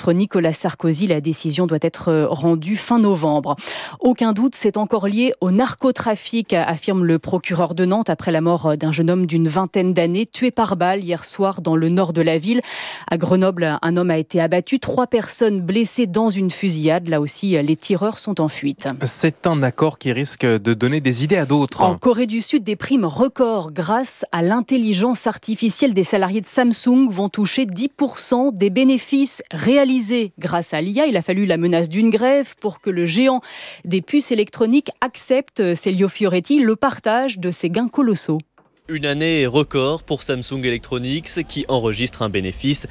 contre Nicolas Sarkozy. La décision doit être rendue fin novembre. Aucun doute, c'est encore lié au narcotrafic, affirme le procureur de Nantes après la mort d'un jeune homme d'une vingtaine d'années tué par balle hier soir dans le nord de la ville. À Grenoble, un homme a été abattu, 3 personnes blessées dans une fusillade. Là aussi, les tireurs sont en fuite. C'est un accord qui risque de donner des idées à d'autres. En Corée du Sud, des primes records grâce à l'intelligence artificielle. Des salariés de Samsung vont toucher 10% des bénéfices réalisés grâce à l'IA. Il a fallu la menace d'une grève pour que le géant des puces électroniques accepte, Celio Fioretti, le partage de ces gains colossaux. Une année record pour Samsung Electronics qui enregistre un bénéfice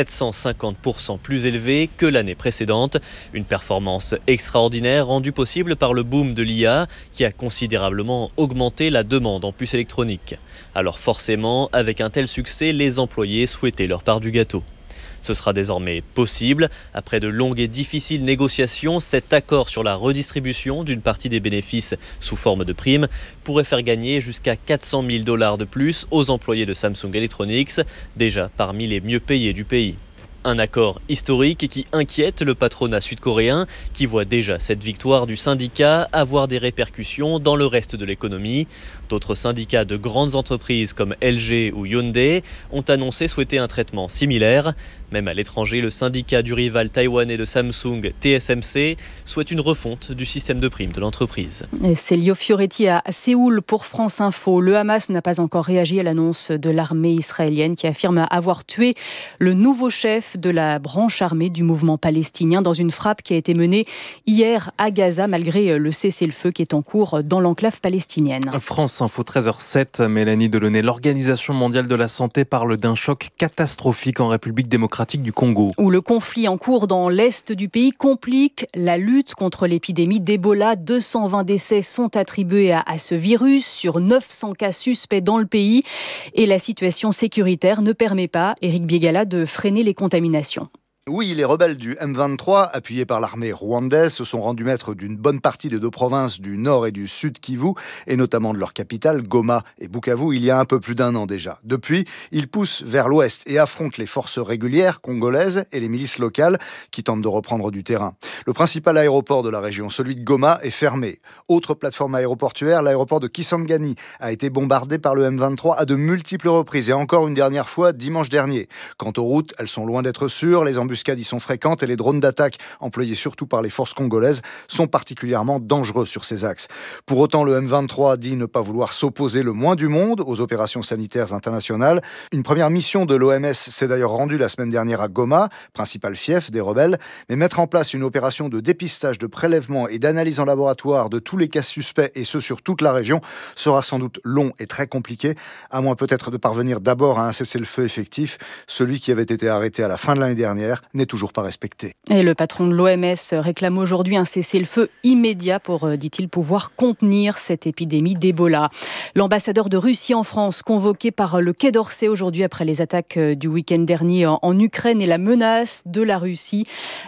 750% plus élevé que l'année précédente. Une performance extraordinaire rendue possible par le boom de l'IA qui a considérablement augmenté la demande en puces électroniques. Alors forcément, avec un tel succès, les employés souhaitaient leur part du gâteau. Ce sera désormais possible. Après de longues et difficiles négociations, cet accord sur la redistribution d'une partie des bénéfices sous forme de primes pourrait faire gagner jusqu'à $400 000 de plus aux employés de Samsung Electronics, déjà parmi les mieux payés du pays. Un accord historique qui inquiète le patronat sud-coréen qui voit déjà cette victoire du syndicat avoir des répercussions dans le reste de l'économie. D'autres syndicats de grandes entreprises comme LG ou Hyundai ont annoncé souhaiter un traitement similaire. Même à l'étranger, le syndicat du rival taïwanais de Samsung, TSMC, souhaite une refonte du système de primes de l'entreprise. C'est Celio Fioretti à Séoul pour France Info. Le Hamas n'a pas encore réagi à l'annonce de l'armée israélienne qui affirme avoir tué le nouveau chef de la branche armée du mouvement palestinien dans une frappe qui a été menée hier à Gaza malgré le cessez-le-feu qui est en cours dans l'enclave palestinienne. France Info 13h07, Mélanie Delaunay. L'Organisation mondiale de la santé parle d'un choc catastrophique en République démocratique du Congo. Où le conflit en cours dans l'est du pays complique la lutte contre l'épidémie d'Ebola. 220 décès sont attribués à ce virus sur 900 cas suspects dans le pays. Et la situation sécuritaire ne permet pas, Éric Biégala, de freiner les contaminations. Oui, les rebelles du M23, appuyés par l'armée rwandaise, se sont rendus maîtres d'une bonne partie des 2 provinces du nord et du sud Kivu, et notamment de leur capitale, Goma et Bukavu, il y a un peu plus d'1 an déjà. Depuis, ils poussent vers l'ouest et affrontent les forces régulières congolaises et les milices locales qui tentent de reprendre du terrain. Le principal aéroport de la région, celui de Goma, est fermé. Autre plateforme aéroportuaire, l'aéroport de Kisangani a été bombardé par le M23 à de multiples reprises, et encore une dernière fois dimanche dernier. Quant aux routes, elles sont loin d'être sûres, les embuscades y sont fréquentes et les drones d'attaque, employés surtout par les forces congolaises, sont particulièrement dangereux sur ces axes. Pour autant, le M23 dit ne pas vouloir s'opposer le moins du monde aux opérations sanitaires internationales. Une première mission de l'OMS s'est d'ailleurs rendue la semaine dernière à Goma, principal fief des rebelles, mais mettre en place une opération de dépistage, de prélèvement et d'analyse en laboratoire de tous les cas suspects, et ce sur toute la région, sera sans doute long et très compliqué, à moins peut-être de parvenir d'abord à un cessez-le-feu effectif. Celui qui avait été arrêté à la fin de l'année dernière n'est toujours pas respecté. Et le patron de l'OMS réclame aujourd'hui un cessez-le-feu immédiat pour, dit-il, pouvoir contenir cette épidémie d'Ebola. L'ambassadeur de Russie en France, convoqué par le Quai d'Orsay aujourd'hui après les attaques du week-end dernier en Ukraine et la menace de la Russie,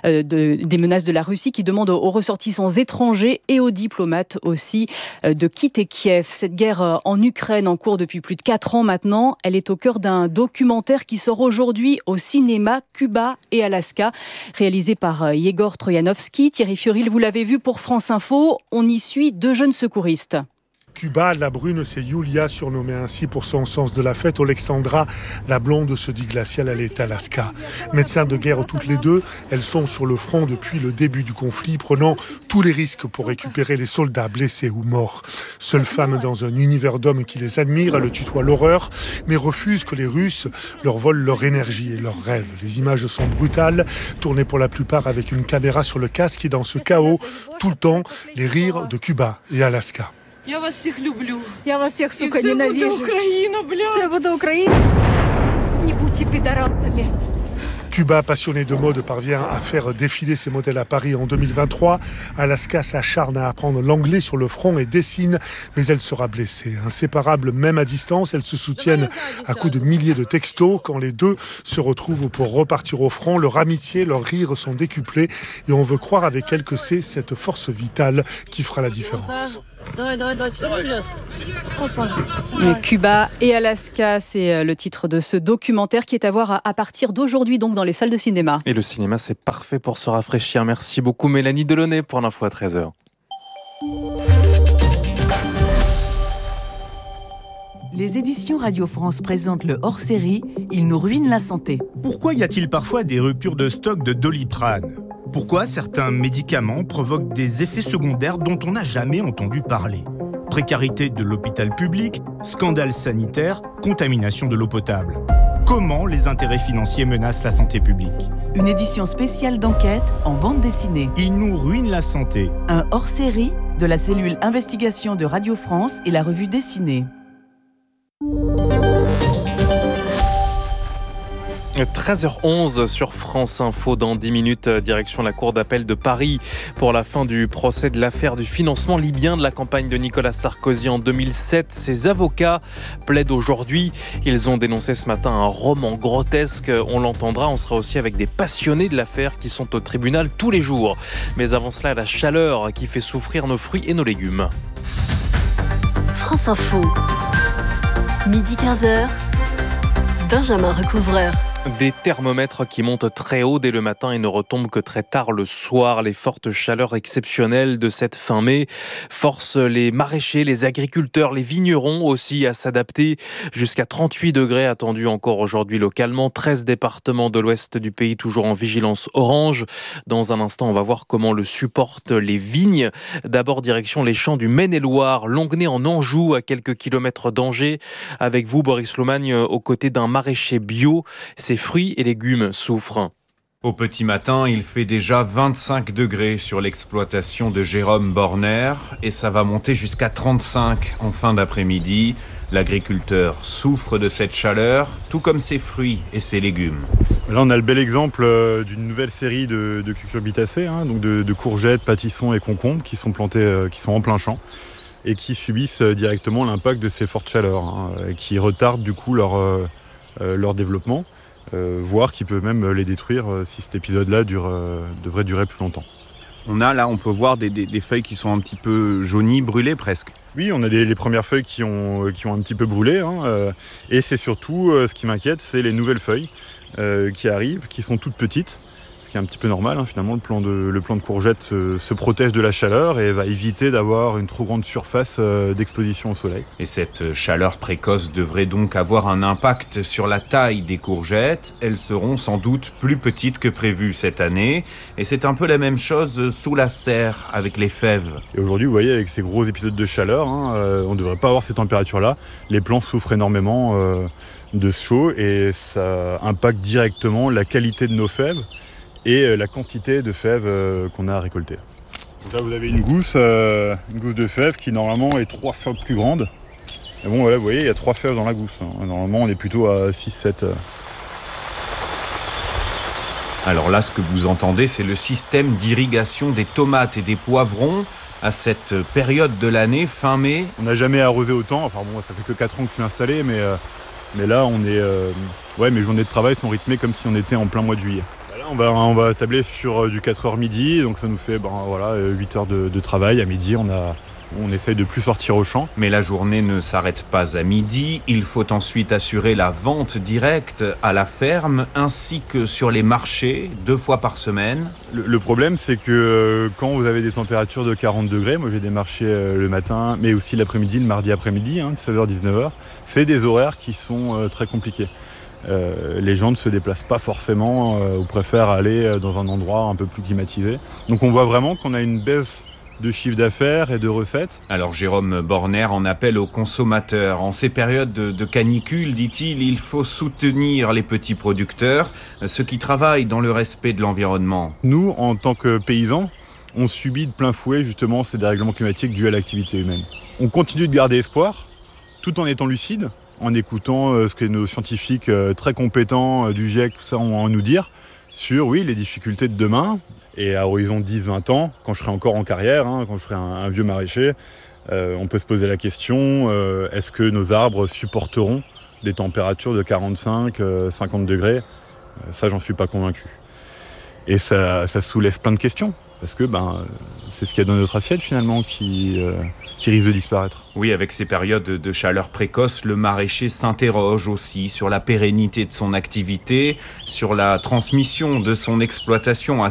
des menaces de la Russie qui demandent aux ressortissants étrangers et aux diplomates aussi de quitter Kiev. Cette guerre en Ukraine en cours depuis plus de 4 ans maintenant, elle est au cœur d'un documentaire qui sort aujourd'hui au cinéma, Cuba et Alaska, réalisé par Yegor Troyanovski. Thierry Furil, vous l'avez vu pour France Info, on y suit 2 jeunes secouristes. Cuba, la brune, c'est Yulia, surnommée ainsi pour son sens de la fête. Alexandra, la blonde, se dit glaciale, elle est Alaska. Médecins de guerre toutes les 2, elles sont sur le front depuis le début du conflit, prenant tous les risques pour récupérer les soldats blessés ou morts. Seule femme dans un univers d'hommes qui les admire, elle tutoie l'horreur, mais refuse que les Russes leur volent leur énergie et leurs rêves. Les images sont brutales, tournées pour la plupart avec une caméra sur le casque, et dans ce chaos, tout le temps, les rires de Cuba et Alaska. Я вас всех люблю. Я вас всех, сука, ненавижу. Все будет Украина, блядь. Все будет Украина. Не будьте пидорасами. Cuba, passionné de mode, parvient à faire défiler ses modèles à Paris en 2023. Alaska s'acharne à apprendre l'anglais sur le front et dessine, mais elle sera blessée. Inséparables même à distance, elles se soutiennent à coups de milliers de textos. Quand les 2 se retrouvent pour repartir au front, leur amitié, leurs rires sont décuplés et on veut croire avec elles que c'est cette force vitale qui fera la différence. Cuba et Alaska, c'est le titre de ce documentaire qui est à voir à partir d'aujourd'hui donc dans les salles de cinéma. Et le cinéma, c'est parfait pour se rafraîchir. Merci beaucoup Mélanie Delaunay pour l'info à 13h. Les éditions Radio France présentent le hors-série « Il nous ruine la santé ». Pourquoi y a-t-il parfois des ruptures de stock de Doliprane ? Pourquoi certains médicaments provoquent des effets secondaires dont on n'a jamais entendu parler ? Précarité de l'hôpital public, scandale sanitaire, contamination de l'eau potable. Comment les intérêts financiers menacent la santé publique ? Une édition spéciale d'enquête en bande dessinée. Il nous ruine la santé. Un hors-série de la cellule investigation de Radio France et la revue dessinée. 13h11 sur France Info. Dans 10 minutes, direction la cour d'appel de Paris pour la fin du procès de l'affaire du financement libyen de la campagne de Nicolas Sarkozy en 2007. Ses avocats plaident aujourd'hui. Ils ont dénoncé ce matin un roman grotesque. On l'entendra. On sera aussi avec des passionnés de l'affaire qui sont au tribunal tous les jours. Mais avant cela, la chaleur qui fait souffrir nos fruits et nos légumes. France Info. Midi 15h. Benjamin Recouvreur. Des thermomètres qui montent très haut dès le matin et ne retombent que très tard le soir. Les fortes chaleurs exceptionnelles de cette fin mai forcent les maraîchers, les agriculteurs, les vignerons aussi à s'adapter. Jusqu'à 38 degrés attendus encore aujourd'hui localement. 13 départements de l'ouest du pays toujours en vigilance orange. Dans un instant, on va voir comment le supportent les vignes. D'abord, direction les champs du Maine-et-Loire, Longuenay en Anjou, à quelques kilomètres d'Angers. Avec vous, Boris Loumagne, aux côtés d'un maraîcher bio. Ses fruits et légumes souffrent. Au petit matin, il fait déjà 25 degrés sur l'exploitation de Jérôme Borner et ça va monter jusqu'à 35 en fin d'après-midi. L'agriculteur souffre de cette chaleur, tout comme ses fruits et ses légumes. Là, on a le bel exemple d'une nouvelle série de cucurbitacées, donc de courgettes, pâtissons et concombres qui sont plantés, qui sont en plein champ et qui subissent directement l'impact de ces fortes chaleurs, et qui retardent du coup leur développement. Voire qui peut même les détruire si cet épisode-là devrait durer plus longtemps. On peut voir des feuilles qui sont un petit peu jaunies, brûlées presque. Oui, on a les premières feuilles qui ont un petit peu brûlé. Et c'est surtout, ce qui m'inquiète, c'est les nouvelles feuilles qui arrivent, qui sont toutes petites. Ce qui est un petit peu normal, finalement, le plant de courgette se protège de la chaleur et va éviter d'avoir une trop grande surface d'exposition au soleil. Et cette chaleur précoce devrait donc avoir un impact sur la taille des courgettes. Elles seront sans doute plus petites que prévu cette année. Et c'est un peu la même chose sous la serre avec les fèves. Et aujourd'hui, vous voyez, avec ces gros épisodes de chaleur, on ne devrait pas avoir ces températures-là. Les plants souffrent énormément de ce chaud et ça impacte directement la qualité de nos fèves et la quantité de fèves qu'on a à récolter. Donc là, vous avez une gousse de fèves qui normalement est 3 fois plus grande. Et bon, voilà, vous voyez, il y a 3 fèves dans la gousse. Normalement, on est plutôt à 6-7. Alors là, ce que vous entendez, c'est le système d'irrigation des tomates et des poivrons à cette période de l'année, fin mai. On n'a jamais arrosé autant. Enfin bon, ça fait que 4 ans que je suis installé, mais là, on est... mes journées de travail sont rythmées comme si on était en plein mois de juillet. On va tabler sur du 4h midi, donc ça nous fait 8 heures de travail. À midi, on essaye de plus sortir au champ. Mais la journée ne s'arrête pas à midi. Il faut ensuite assurer la vente directe à la ferme ainsi que sur les marchés 2 fois par semaine. Le problème, c'est que quand vous avez des températures de 40 degrés, moi j'ai des marchés le matin, mais aussi l'après-midi, le mardi après-midi, de 16h-19h, c'est des horaires qui sont très compliqués. Les gens ne se déplacent pas forcément ou préfèrent aller dans un endroit un peu plus climatisé. Donc on voit vraiment qu'on a une baisse de chiffre d'affaires et de recettes. Alors Jérôme Borner en appelle aux consommateurs. En ces périodes de canicule, dit-il, il faut soutenir les petits producteurs, ceux qui travaillent dans le respect de l'environnement. Nous, en tant que paysans, on subit de plein fouet justement ces dérèglements climatiques dus à l'activité humaine. On continue de garder espoir, tout en étant lucide, en écoutant ce que nos scientifiques très compétents du GIEC, tout ça, ont à nous dire sur les difficultés de demain. Et à horizon 10-20 ans, quand je serai encore en carrière, quand je serai un vieux maraîcher, on peut se poser la question, est-ce que nos arbres supporteront des températures de 45-50 degrés ? Ça, j'en suis pas convaincu. Et ça soulève plein de questions. parce que c'est ce qu'il y a dans notre assiette finalement qui risque de disparaître. Oui, avec ces périodes de chaleur précoce, le maraîcher s'interroge aussi sur la pérennité de son activité, sur la transmission de son exploitation à